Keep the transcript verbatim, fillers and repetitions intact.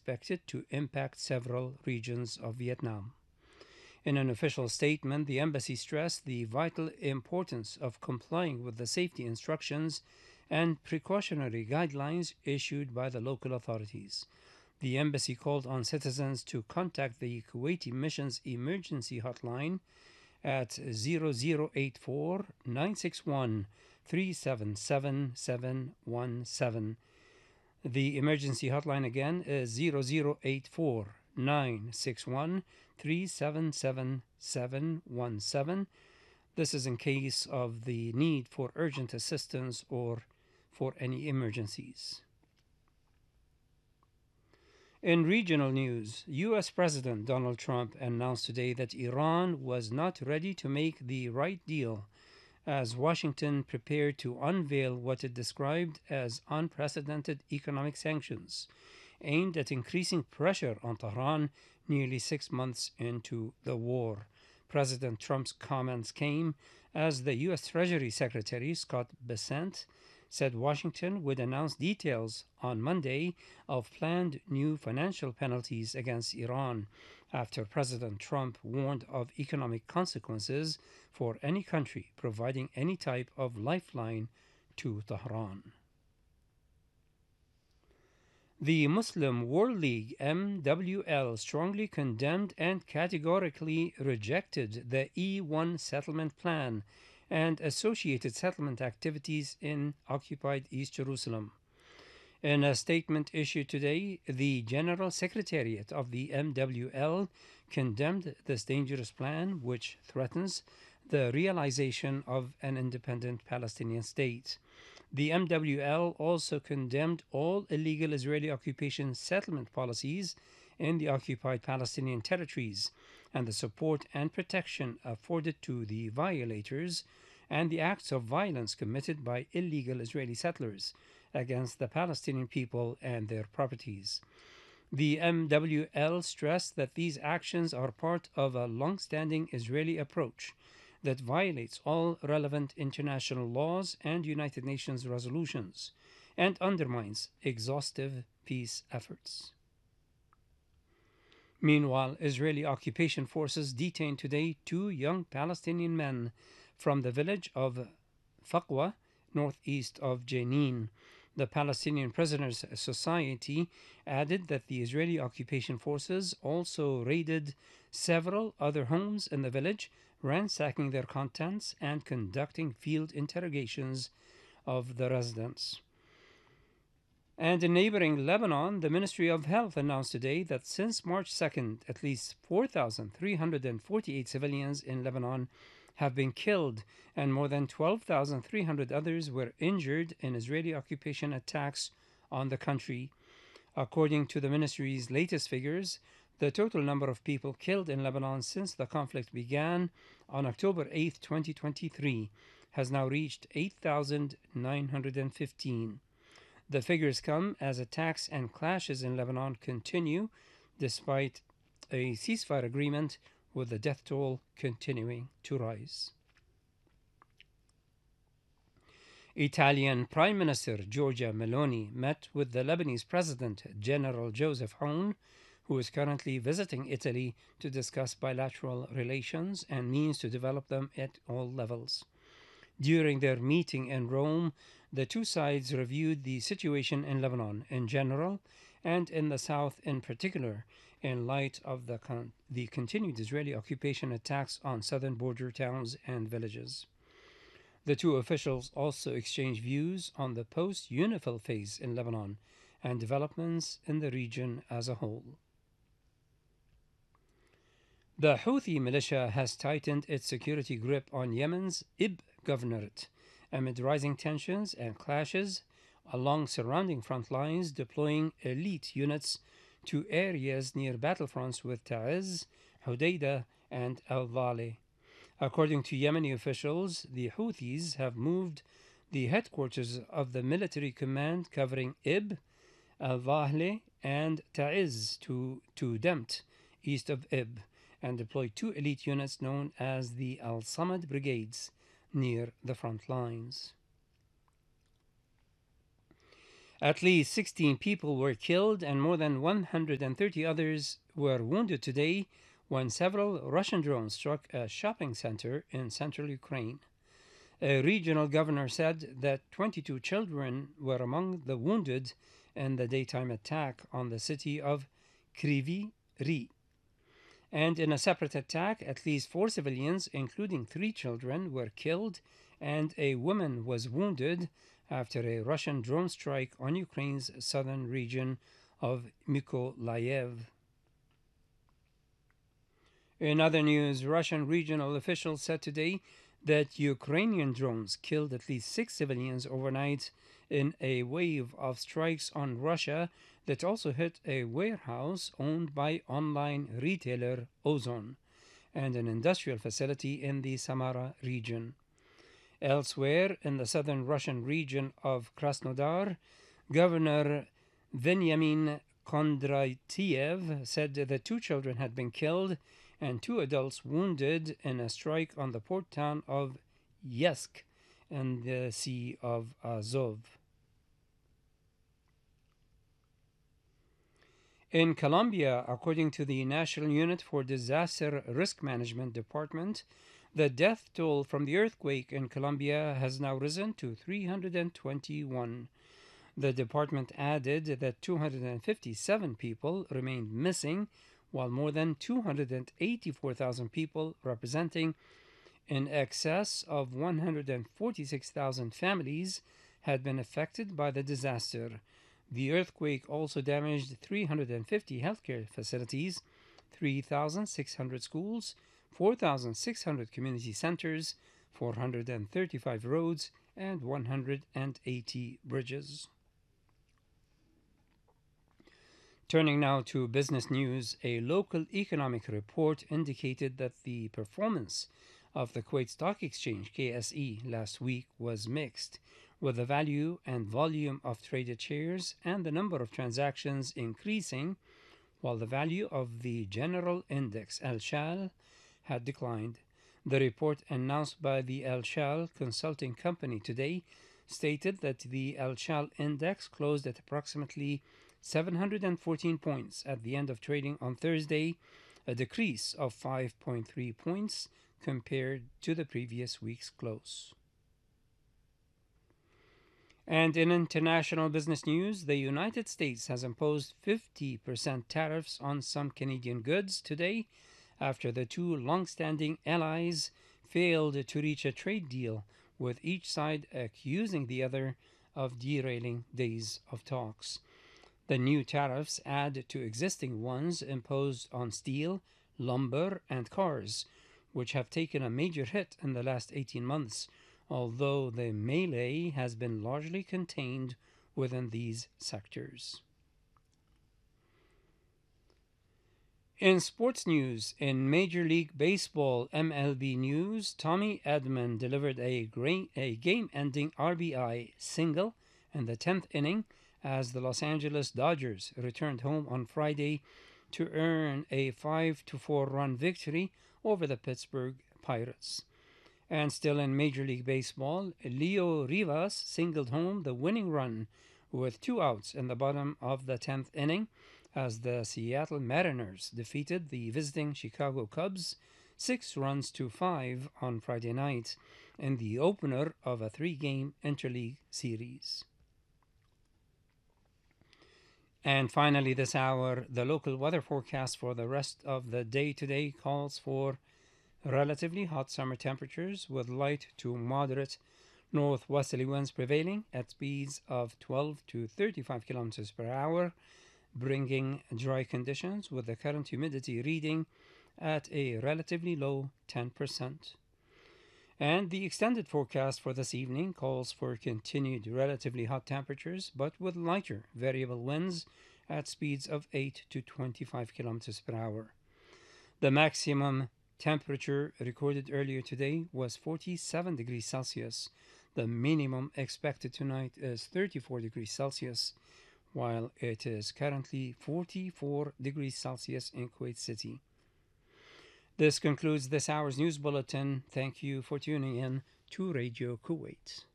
expected to impact several regions of Vietnam. In an official statement, the embassy stressed the vital importance of complying with the safety instructions and precautionary guidelines issued by the local authorities. The embassy called on citizens to contact the Kuwaiti Mission's emergency hotline at zero zero eight four nine six one three seven seven seven one seven. The emergency hotline again is zero zero eight four nine six one three seven seven seven one seven. This is in case of the need for urgent assistance or for any emergencies. In regional news, U S President Donald Trump announced today that Iran was not ready to make the right deal as Washington prepared to unveil what it described as unprecedented economic sanctions aimed at increasing pressure on Tehran nearly six months into the war. President Trump's comments came as the U S Treasury Secretary Scott Bessent said Washington would announce details on Monday of planned new financial penalties against Iran after President Trump warned of economic consequences for any country providing any type of lifeline to Tehran. The Muslim World League M W L strongly condemned and categorically rejected the E one settlement plan and associated settlement activities in occupied East Jerusalem. In a statement issued today, the General Secretariat of the M W L condemned this dangerous plan, which threatens the realization of an independent Palestinian state. The M W L also condemned all illegal Israeli occupation settlement policies in the occupied Palestinian territories and the support and protection afforded to the violators and the acts of violence committed by illegal Israeli settlers against the Palestinian people and their properties. The M W L stressed that these actions are part of a long-standing Israeli approach that violates all relevant international laws and United Nations resolutions and undermines exhaustive peace efforts. Meanwhile, Israeli occupation forces detained today two young Palestinian men from the village of Faqwa, northeast of Jenin. The Palestinian Prisoners Society added that the Israeli occupation forces also raided several other homes in the village, ransacking their contents and conducting field interrogations of the residents. And in neighboring Lebanon, the Ministry of Health announced today that since March second, at least four thousand three hundred forty-eight civilians in Lebanon have been killed and more than twelve thousand three hundred others were injured in Israeli occupation attacks on the country. According to the ministry's latest figures, the total number of people killed in Lebanon since the conflict began on October eighth, twenty twenty-three, has now reached eight thousand nine hundred fifteen. The figures come as attacks and clashes in Lebanon continue despite a ceasefire agreement, with the death toll continuing to rise. Italian Prime Minister Giorgia Meloni met with the Lebanese President General Joseph Aoun, who is currently visiting Italy to discuss bilateral relations and means to develop them at all levels. During their meeting in Rome, the two sides reviewed the situation in Lebanon in general and in the south in particular, in light of the, con- the continued Israeli occupation attacks on southern border towns and villages. The two officials also exchanged views on the post-UNIFIL phase in Lebanon and developments in the region as a whole. The Houthi militia has tightened its security grip on Yemen's Ib governorate amid rising tensions and clashes along surrounding front lines, deploying elite units to areas near battlefronts with Ta'iz, Hodeidah, and Al-Vale. According to Yemeni officials, the Houthis have moved the headquarters of the military command covering Ib, Al-Vahle, and Ta'iz to, to Demt, east of Ib, and deployed two elite units known as the Al-Samad Brigades near the front lines. At least sixteen people were killed and more than one hundred thirty others were wounded today when several Russian drones struck a shopping center in central Ukraine. A regional governor said that twenty-two children were among the wounded in the daytime attack on the city of Kryvyi Rih. And in a separate attack, at least four civilians, including three children, were killed and a woman was wounded after a Russian drone strike on Ukraine's southern region of Mykolaiv. In other news, Russian regional officials said today that Ukrainian drones killed at least six civilians overnight in a wave of strikes on Russia that also hit a warehouse owned by online retailer Ozon and an industrial facility in the Samara region. Elsewhere, in the southern Russian region of Krasnodar, Governor Veniamin Kondratiev said that two children had been killed and two adults wounded in a strike on the port town of Yeysk in the Sea of Azov. In Colombia, according to the National Unit for Disaster Risk Management Department, the death toll from the earthquake in Colombia has now risen to three hundred twenty-one. The department added that two hundred fifty-seven people remained missing, while more than two hundred eighty-four thousand people, representing in excess of one hundred forty-six thousand families, had been affected by the disaster. The earthquake also damaged three hundred fifty healthcare facilities, three thousand six hundred schools, four thousand six hundred community centers, four hundred thirty-five roads, and one hundred eighty bridges. Turning now to business news, a local economic report indicated that the performance of the Kuwait Stock Exchange, K S E, last week was mixed, with the value and volume of traded shares and the number of transactions increasing, while the value of the general index, Al Shal, had declined. The report announced by the Al Shal consulting company today stated that the Al Shal index closed at approximately seven hundred fourteen points at the end of trading on Thursday, a decrease of five point three points compared to the previous week's close. And in international business news, the United States has imposed fifty percent tariffs on some Canadian goods today after the two long-standing allies failed to reach a trade deal, with each side accusing the other of derailing days of talks. The new tariffs add to existing ones imposed on steel, lumber, and cars, which have taken a major hit in the last eighteen months, although the melee has been largely contained within these sectors. In sports news, in Major League Baseball M L B news, Tommy Edman delivered a, great, a game-ending R B I single in the tenth inning as the Los Angeles Dodgers returned home on Friday to earn a five to four run victory over the Pittsburgh Pirates. And still in Major League Baseball, Leo Rivas singled home the winning run with two outs in the bottom of the tenth inning as the Seattle Mariners defeated the visiting Chicago Cubs six runs to five on Friday night in the opener of a three-game interleague series. And finally this hour, the local weather forecast for the rest of the day today calls for relatively hot summer temperatures with light to moderate northwesterly winds prevailing at speeds of twelve to thirty-five kilometers per hour, bringing dry conditions with the current humidity reading at a relatively low ten percent. And the extended forecast for this evening calls for continued relatively hot temperatures, but with lighter variable winds at speeds of eight to twenty-five kilometers per hour. The maximum temperature recorded earlier today was forty-seven degrees Celsius. The minimum expected tonight is thirty-four degrees Celsius, while it is currently forty-four degrees Celsius in Kuwait City. This concludes this hour's news bulletin. Thank you for tuning in to Radio Kuwait.